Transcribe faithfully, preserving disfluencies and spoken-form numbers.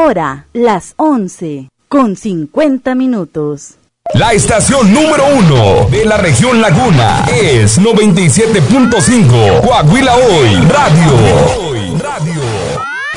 hora, las once, con cincuenta minutos. La estación número uno de la región Laguna es noventa y siete punto cinco Coahuila Hoy Radio. Hoy Radio.